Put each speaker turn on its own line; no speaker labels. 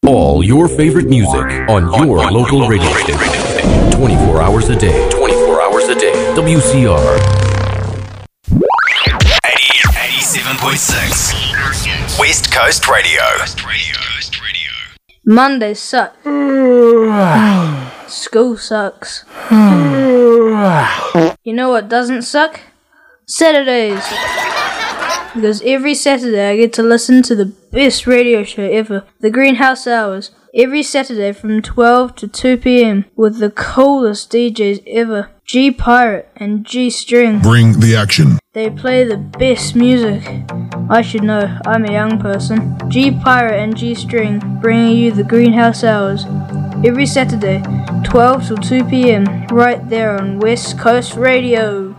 All your favorite music on your local radio station. 24 hours a day. 24 hours a day. WCR.
87.6 West Coast Radio.
Mondays suck. School sucks. You know what doesn't suck? Saturdays. Because every Saturday I get to listen to the best radio show ever, The Greenhouse Hours, every Saturday from 12 to 2 p.m. with the coolest DJs ever, G Pirate and G String.
Bring the action.
They play the best music. I should know, I'm a young person. G Pirate and G String bringing you The Greenhouse Hours every Saturday, 12 till 2 p.m. right there on West Coast Radio.